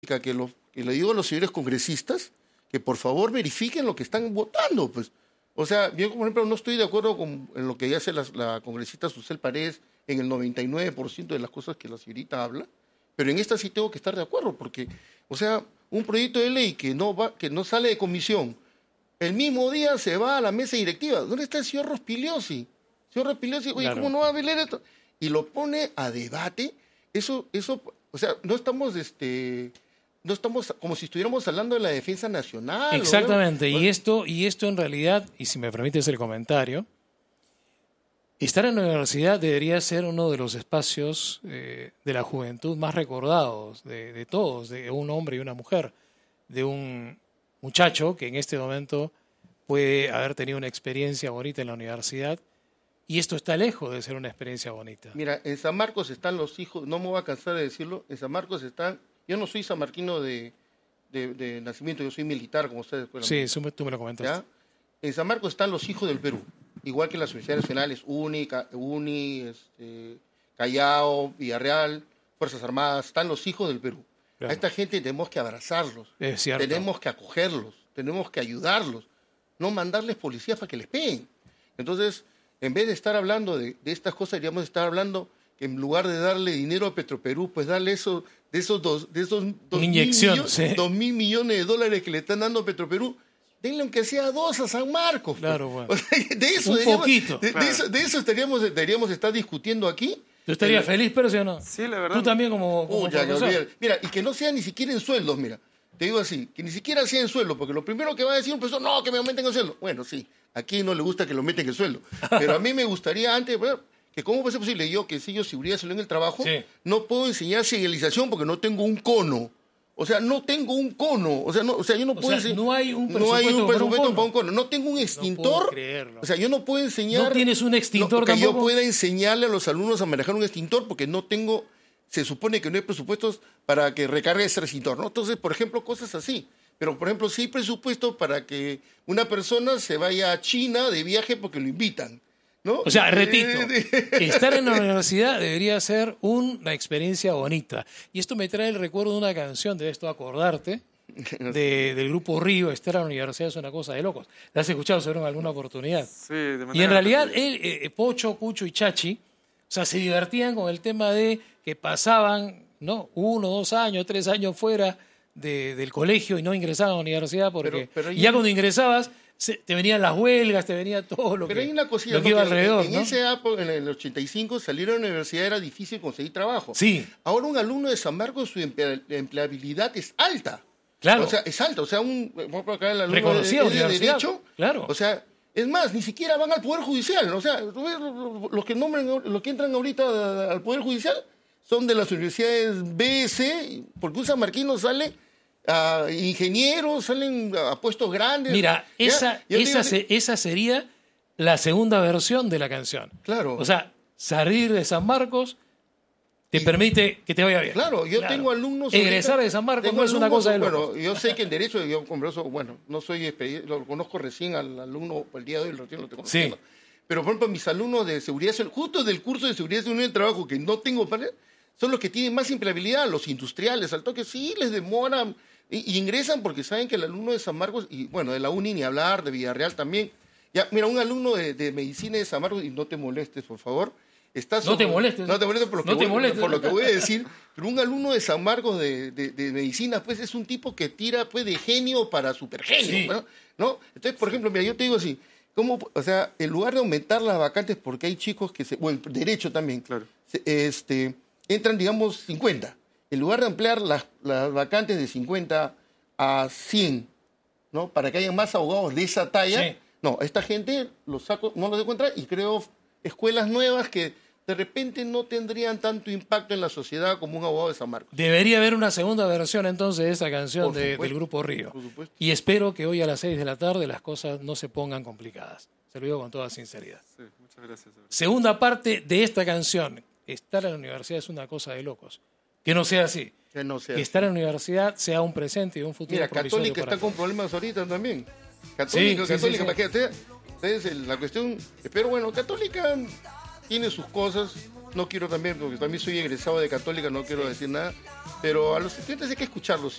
que le digo a los señores congresistas que por favor verifiquen lo que están votando, pues. O sea, yo, por ejemplo, no estoy de acuerdo en lo que hace la congresista Susel Paredes en el 99% de las cosas que la señorita habla, pero en esta sí tengo que estar de acuerdo, porque, o sea, un proyecto de ley que no sale de comisión, el mismo día se va a la mesa directiva. ¿Dónde está el señor Rospigliosi? Señor Rospigliosi, oye, Claro. ¿cómo no va a leer esto? Y lo pone a debate. Eso, o sea, no estamos como si estuviéramos hablando de la defensa nacional. Exactamente, ¿no? y esto en realidad, y si me permites el comentario, estar en la universidad debería ser uno de los espacios de la juventud más recordados de todos, de un hombre y una mujer, de un muchacho que en este momento puede haber tenido una experiencia bonita en la universidad, y esto está lejos de ser una experiencia bonita. Mira, en San Marcos están los hijos, no me voy a cansar de decirlo, en San Marcos están, yo no soy sanmarquino de nacimiento, yo soy militar, como ustedes. Sí, tú me lo comentaste. ¿Ya? En San Marcos están los hijos del Perú, igual que las universidades nacionales, Callao, Villarreal, Fuerzas Armadas, están los hijos del Perú. Claro. A esta gente tenemos que abrazarlos, Es cierto. tenemos que acogerlos, tenemos que ayudarlos, no mandarles policías para que les peguen. Entonces, en vez de estar hablando de estas cosas, deberíamos estar hablando que en lugar de darle dinero a Petroperú, pues darle eso, de esos Una inyección, 2.000 millones de dólares que le están dando a Petroperú, denle aunque sea 2 a San Marcos. Claro, pues. bueno. O sea, de eso, Un poquito. de eso deberíamos estar discutiendo aquí. ¿Tú estarías feliz, pero sí o no? Sí, la verdad. Tú también como Ya, profesor. mira, y que no sea ni siquiera en sueldos, mira. Te digo así, que ni siquiera sea en sueldo, porque lo primero que va a decir un profesor, no, que me aumenten el sueldo. Bueno, sí, aquí no le gusta que lo aumenten el sueldo. Pero a mí me gustaría antes, bueno, que cómo puede ser posible yo que enseño seguridad en el trabajo, Sí. no puedo enseñar señalización porque no tengo un cono. O sea, no tengo un cono. O sea, yo no puedo sea, enseñar. no hay un no hay un presupuesto para un presupuesto cono. para un cono. No tengo un extintor. puedo creerlo. O sea, yo no puedo enseñar. ¿No tienes un extintor que yo tampoco? pueda enseñarle a los alumnos a manejar un extintor porque no tengo. Se supone que no hay presupuestos para que recargue ese extintor, ¿no? Entonces, por ejemplo, cosas así. Pero, por ejemplo, sí hay presupuesto para que una persona se vaya a China de viaje porque lo invitan, ¿no? O sea, repito, estar en la universidad debería ser una experiencia bonita. Y esto me trae el recuerdo de una canción, debes tú acordarte, del grupo Río. Estar en la universidad es una cosa de locos. ¿La has escuchado seguro en alguna oportunidad? Sí, de manera Y en realidad, repetida. Pocho, Cucho y Chachi, o sea, se divertían con el tema de que pasaban, ¿no? 1, 2 años, 3 años fuera del colegio y no ingresaban a la universidad porque pero y ya cuando ingresabas te venían las huelgas, te venía todo lo Pero que, hay una cosilla, lo que ¿no? iba Que alrededor, en ¿no? esa época, en el 85, salir a la universidad era difícil conseguir trabajo. Sí. Ahora un alumno de San Marcos, su empleabilidad es alta. Claro. O sea, es alta. O sea, por ejemplo, acá el alumno Reconocida de universidad. Derecho. Claro. O sea, es más, ni siquiera van al Poder Judicial. O sea, tú ves los que entran ahorita al Poder Judicial son de las universidades B, C, porque un sanmarquino sale a ingenieros, salen a puestos grandes. Mira, Ya, esa sería la segunda versión de la canción. Claro. O sea, salir de San Marcos te permite que te vaya bien. Claro, yo tengo alumnos. Egresar ahorita, de San Marcos tengo no es una alumnos, cosa de locos. Bueno, yo sé que en Derecho, yo converso, bueno, no soy lo conozco recién al alumno, el día de hoy recién lo estoy conociendo. Sí. Pero, por ejemplo, mis alumnos de seguridad, justo del curso de seguridad y del trabajo que no tengo para son los que tienen más empleabilidad, los industriales, al toque sí les demoran y ingresan porque saben que el alumno de San Marcos, y bueno, de la UNI ni hablar, de Villarreal también. Ya, mira, un alumno de medicina de San Marcos, y no te molestes, por favor. No te molestes. No te molestes por lo que voy a decir, pero un alumno de San Marcos de medicina, pues es un tipo que tira pues de genio para supergenio, Sí. ¿no? Entonces, por ejemplo, mira, yo te digo así, ¿cómo, o sea, en lugar de aumentar las vacantes, porque hay chicos que bueno, derecho también, Claro. entran, digamos, 50. En lugar de ampliar las vacantes de 50 a 100, ¿no? Para que haya más abogados de esa talla, Sí. no, a esta gente los saco, no los encuentra y creo escuelas nuevas que de repente no tendrían tanto impacto en la sociedad como un abogado de San Marcos. Debería haber una segunda versión entonces de esa canción Por supuesto, del Grupo Río. por supuesto. Y espero que hoy a las 6 de la tarde las cosas no se pongan complicadas. Se lo digo con toda sinceridad. Sí, muchas gracias. Segunda parte de esta canción. Estar en la universidad es una cosa de locos. Que no sea así. Que no sea Que estar en la universidad sea un presente y un futuro Mira, provisorio Católica para está con todos. problemas ahorita también. Sí, Católica, sí, Católica, sí. imagínate. Entonces, la cuestión, pero bueno, Católica tiene sus cosas. No quiero también, porque también soy egresado de Católica, no quiero decir nada. Pero a los estudiantes hay que escucharlos.